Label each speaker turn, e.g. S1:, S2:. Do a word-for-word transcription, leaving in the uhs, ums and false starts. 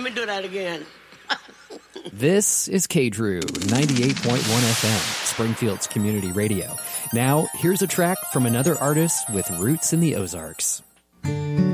S1: Let me do that again.
S2: This is K Drew, ninety-eight point one F M, Springfield's community radio. Now, here's a track from another artist with roots in the Ozarks.